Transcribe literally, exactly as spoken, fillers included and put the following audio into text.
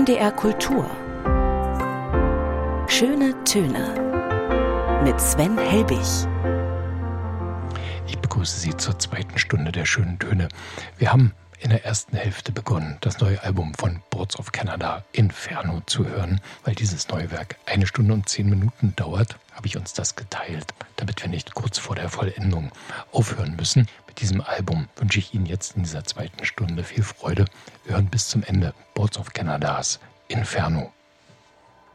N D R Kultur. Schöne Töne mit Sven Helbig. Ich begrüße Sie zur zweiten Stunde der schönen Töne. Wir haben in der ersten Hälfte begonnen, das neue Album von Birds of Canada, Inferno, zu hören. Weil dieses neue Werk eine Stunde und zehn Minuten dauert, habe ich uns das geteilt, damit wir nicht kurz vor der Vollendung aufhören müssen. Mit diesem Album wünsche ich Ihnen jetzt in dieser zweiten Stunde viel Freude. Wir hören bis zum Ende Birds of Canadas Inferno.